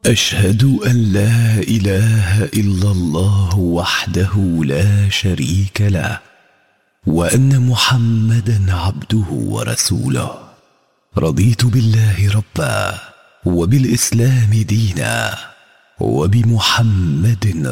أشهد أن لا إله إلا الله وحده لا شريك له، وأن محمدا عبده ورسوله. رضيت بالله ربا، وبالإسلام دينا، وبمحمد